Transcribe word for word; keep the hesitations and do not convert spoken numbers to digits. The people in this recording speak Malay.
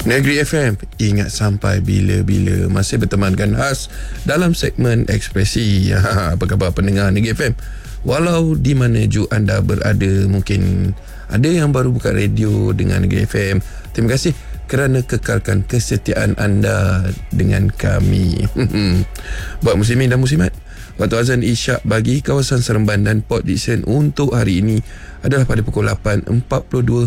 Negeri F M, ingat sampai bila-bila. Masih bertemankan khas dalam segmen Ekspresi. Apa khabar pendengar Negeri F M? Walau di mana ju anda berada, mungkin ada yang baru buka radio dengan Negeri F M. Terima kasih kerana kekalkan kesetiaan anda dengan kami. Buat muslimin dan muslimat, waktu azan isyak bagi kawasan Seremban dan Port Dickson untuk hari ini adalah pada pukul lapan empat puluh dua